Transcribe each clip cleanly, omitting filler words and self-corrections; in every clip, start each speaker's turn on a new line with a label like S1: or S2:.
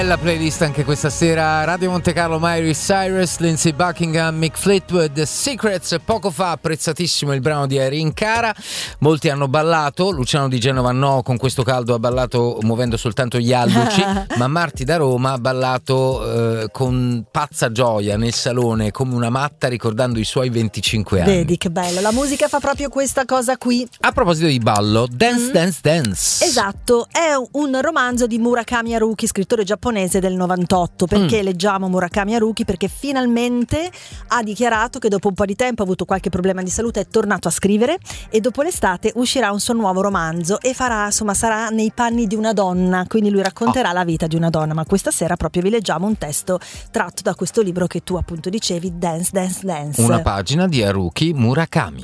S1: La playlist anche questa sera. Radio Monte Carlo, Miley Cyrus, Lindsey Buckingham, Mick Fleetwood, Secrets. Poco fa apprezzatissimo il brano di Irene Cara. Molti hanno ballato, Luciano di Genova no, con questo caldo ha ballato muovendo soltanto gli alluci, ma Marti da Roma ha ballato con pazza gioia nel salone come una matta, ricordando i suoi 25 anni.
S2: Vedi che bello, la musica fa proprio questa cosa qui.
S1: A proposito di ballo, Dance Dance Dance.
S2: Esatto, è un romanzo di Murakami Haruki, scrittore giapponese del 98. Perché leggiamo Murakami Haruki? Perché finalmente ha dichiarato che dopo un po' di tempo ha avuto qualche problema di salute, è tornato a scrivere e dopo l'estate uscirà un suo nuovo romanzo e sarà nei panni di una donna, quindi lui racconterà la vita di una donna. Ma questa sera proprio vi leggiamo un testo tratto da questo libro che tu appunto dicevi, Dance Dance Dance.
S1: Una pagina di Haruki Murakami.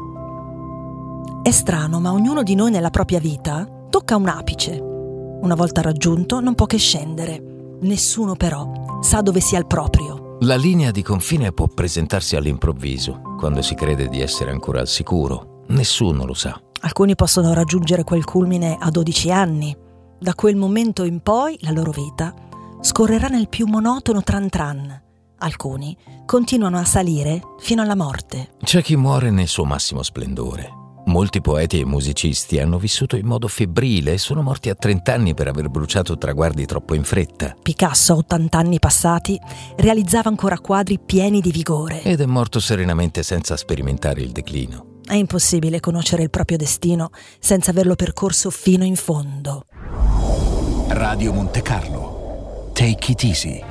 S2: È strano, ma ognuno di noi nella propria vita tocca un apice. Una volta raggiunto non può che scendere. Nessuno però sa dove sia il proprio.
S1: La linea di confine può presentarsi all'improvviso, quando si crede di essere ancora al sicuro. Nessuno lo sa.
S2: Alcuni possono raggiungere quel culmine a 12 anni. Da quel momento in poi la loro vita scorrerà nel più monotono tran tran. Alcuni continuano a salire fino alla morte.
S1: C'è chi muore nel suo massimo splendore. Molti poeti e musicisti hanno vissuto in modo febbrile e sono morti a 30 anni per aver bruciato traguardi troppo in fretta.
S2: Picasso, a 80 anni passati, realizzava ancora quadri pieni di vigore.
S1: Ed è morto serenamente senza sperimentare il declino.
S2: È impossibile conoscere il proprio destino senza averlo percorso fino in fondo.
S3: Radio Monte Carlo. Take it easy.